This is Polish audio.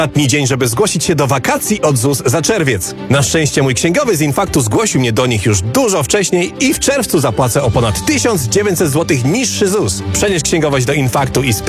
ostatni dzień, żeby zgłosić się do wakacji od ZUS za czerwiec. Na szczęście mój księgowy z Infaktu zgłosił mnie do nich już dużo wcześniej i w czerwcu zapłacę o ponad 1900 zł niższy ZUS. Przenieś księgowość do Infaktu i sprawdź